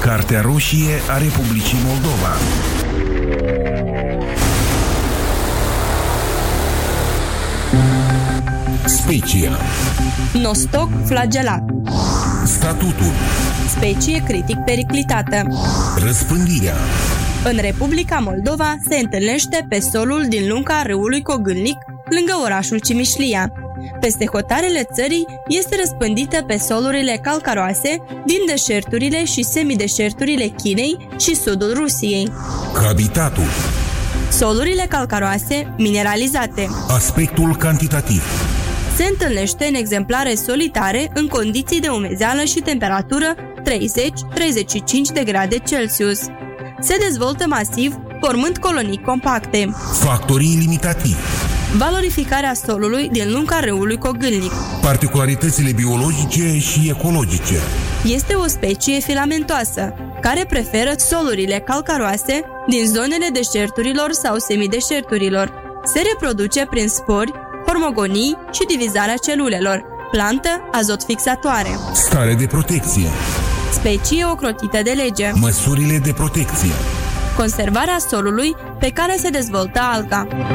Cartea roșie a Republicii Moldova. Specia. Nostoc flagelat. Statutul. Specie critic periclitată. Răspândirea. În Republica Moldova se întâlnește pe solul din lunga râului Cogâlnic, lângă orașul Cimișlia. Peste hotarele țării este răspândită pe solurile calcaroase din deșerturile și semideșerturile Chinei și sudul Rusiei. Habitatul. Solurile calcaroase mineralizate. Aspectul cantitativ. Se întâlnește în exemplare solitare în condiții de umezeală și temperatură 30-35 de grade Celsius. Se dezvoltă masiv, formând colonii compacte. Factorii limitativi. Valorificarea solului din lunga râului Cogâlnic. Particularitățile biologice și ecologice. Este o specie filamentoasă, care preferă solurile calcaroase din zonele deșerturilor sau semideșerturilor. Se reproduce prin spori, hormogonii și divizarea celulelor. Plantă azot fixatoare. Stare de protecție. Specie ocrotită de lege. Măsurile de protecție. Conservarea solului pe care se dezvoltă alga.